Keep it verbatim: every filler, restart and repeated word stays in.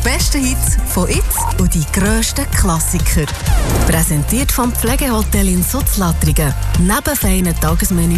besten Hits von jetzt und die grössten Klassiker. Präsentiert vom Pflegehotel in Sutzlatrigen. Neben feinen Tagesmenü